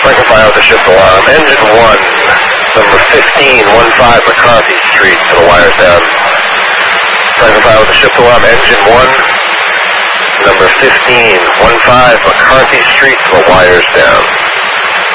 Franklin Fire with the shift alarm. Engine 1, number 1515 McCarthy Street to the wires down. Franklin Fire with the shift alarm. Engine 1, number 1515 McCarthy Street to the wires down.